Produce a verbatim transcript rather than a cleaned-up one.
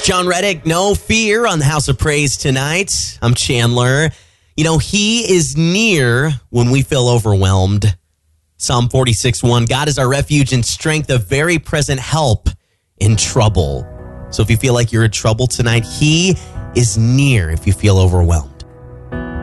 John Reddick, no fear on the House of Praise tonight. I'm Chandler. You know, he is near when we feel overwhelmed. Psalm forty-six one, God is our refuge and strength, a very present help in trouble. So if you feel like you're in trouble tonight, he is near if you feel overwhelmed.